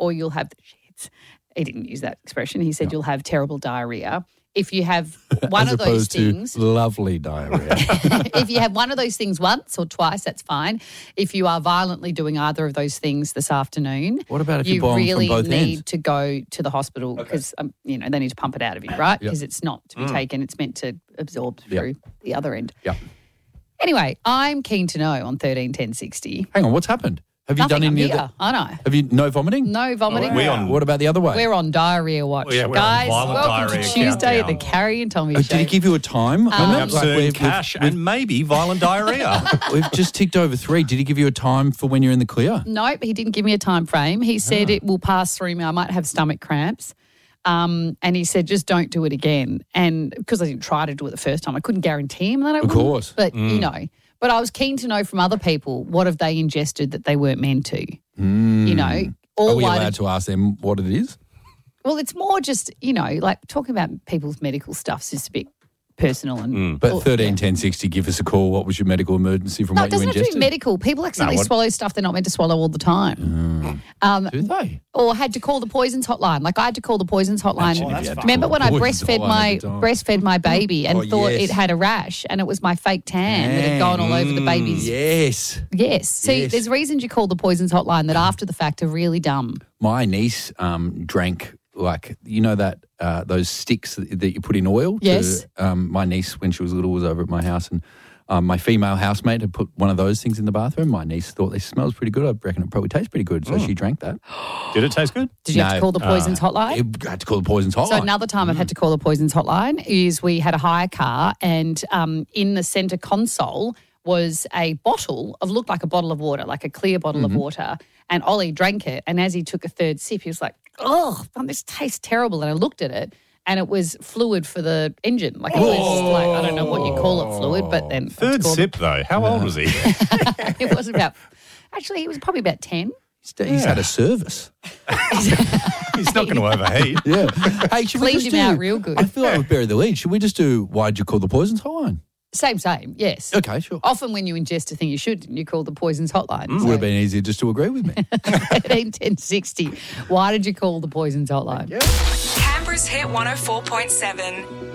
or you'll have the shits. He didn't use that expression. He said you'll have terrible diarrhea. If you have one of those things, lovely diarrhea. if you have one of those things once or twice, that's fine. If you are violently doing either of those things this afternoon, what about if you bomb really from both need ends? to go to the hospital because they need to pump it out of you, right? Because it's not to be taken; it's meant to absorb through the other end. Yeah. Anyway, I'm keen to know on 13 10 60. Hang on, what's happened? Have you Nothing, done any I'm of here. I know. Have you no vomiting? No vomiting. What about the other way? We're on diarrhea watch, We're on guys. violent Welcome diarrhea to Tuesday at the countdown. Carrie and Tommy show. Did he give you a time? Cash and maybe violent diarrhea. We've just ticked over 3. Did he give you a time for when you're in the clear? Nope, he didn't give me a time frame. He said it will pass through me. I might have stomach cramps. And he said, just don't do it again. And because I didn't try to do it the first time, I couldn't guarantee him that I would. Of course. But, but I was keen to know from other people, what have they ingested that they weren't meant to? Or Are we why allowed to ask them what it is? Well, it's more just, like talking about people's medical stuff is just a bit personal. And But 13 10 60, give us a call. What was your medical emergency from No, what it you doesn't have to ingested? be medical. People accidentally swallow stuff they're not meant to swallow all the time. Do they? Or had to call the poisons hotline. Like I had to call the poisons hotline. that's Remember when I Poisons hotline every time. breastfed my baby and thought yes. it had a rash and it was my fake tan that had gone all over the baby's. Yes. Yes. So Yes. there's reasons you call the poisons hotline that after the fact are really dumb. My niece drank that those sticks that you put in oil. Yes. My niece, when she was little, was over at my house and my female housemate had put one of those things in the bathroom. My niece thought this smells pretty good. I reckon it probably tastes pretty good. So she drank that. Did it taste good? Did you have to call the poisons hotline? I had to call the poisons hotline. So another time I've had to call the poisons hotline is we had a hire car and in the centre console was a bottle of, looked like a bottle of water, like a clear bottle of water. And Ollie drank it. And as he took a third sip, he was like, oh, this tastes terrible. And I looked at it and it was fluid for the engine. Like it was like, I don't know what you call it, fluid, but then. Third sip, though. How old was he? It was about, actually, he was probably about 10. He's had a service. He's not going to overheat. Yeah. Hey, should we Cleaned just him do, out real good. I feel like we've buried the lead. Should we just do why'd you call the poisons hotline? Same, yes. Okay, sure. Often when you ingest a thing you should, you call the poisons hotline. Would have been easier just to agree with me. 13 10 60. Why did you call the poisons hotline? Canberra's Hit 104.7.